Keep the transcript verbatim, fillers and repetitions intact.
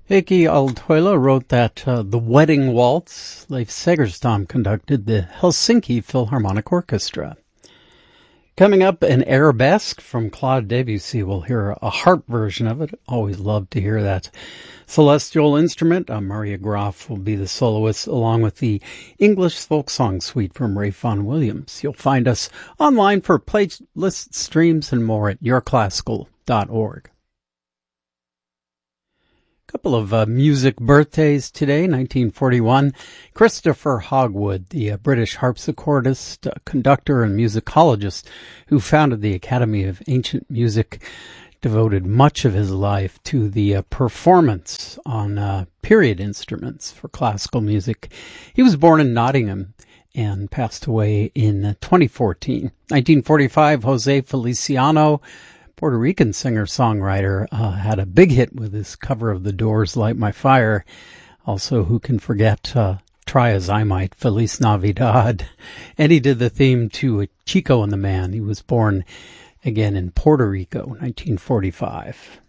Heikki Aaltoila wrote that uh, The Wedding Waltz. Leif Segerstam conducted the Helsinki Philharmonic Orchestra. Coming up, an arabesque from Claude Debussy. We'll hear a harp version of it. Always love to hear that celestial instrument. Uh, Maria Graf will be the soloist, along with the English folk song suite from Ray Vaughan Williams. You'll find us online for playlists, streams, and more at your classical dot org. Couple of uh, music birthdays today. nineteen forty-one, Christopher Hogwood, the uh, British harpsichordist, uh, conductor, and musicologist who founded the Academy of Ancient Music, devoted much of his life to the uh, performance on uh, period instruments for classical music. He was born in Nottingham and passed away in uh, twenty fourteen. nineteen forty-five, Jose Feliciano, Puerto Rican singer-songwriter, uh, had a big hit with his cover of The Doors' Light My Fire. Also, who can forget, uh, try as I might, Feliz Navidad. And he did the theme to Chico and the Man. He was born again in Puerto Rico, nineteen forty-five.